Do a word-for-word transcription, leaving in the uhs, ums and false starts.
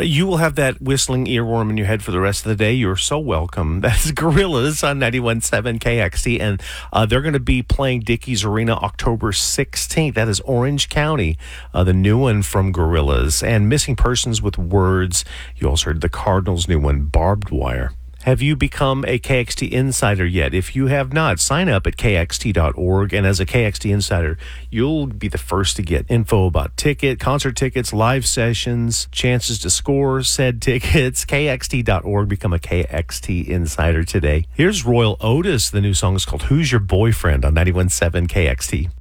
Right, you will have that whistling earworm in your head for the rest of the day. You're so welcome. That's Gorillaz on ninety-one point seven K X T, and uh, they're going to be playing Dickies Arena October sixteenth. That is Orange County, uh, the new one from Gorillaz. And Missing Persons with Words. You also heard the Cardinals' new one, Barbed Wire. Have you become a K X T Insider yet? If you have not, sign up at K X T dot org. And as a K X T Insider, you'll be the first to get info about ticket, concert tickets, live sessions, chances to score said tickets. K X T dot org. Become a K X T Insider today. Here's Royal Otis. The new song is called Who's Your Boyfriend on ninety-one point seven K X T.